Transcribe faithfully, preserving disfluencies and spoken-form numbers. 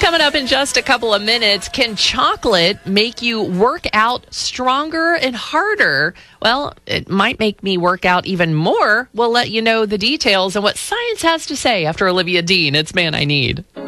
Coming up in just a couple of minutes, can chocolate make you work out stronger and harder? Well, it might make me work out even more. We'll let you know the details and what science has to say after Olivia Dean. It's Man I Need.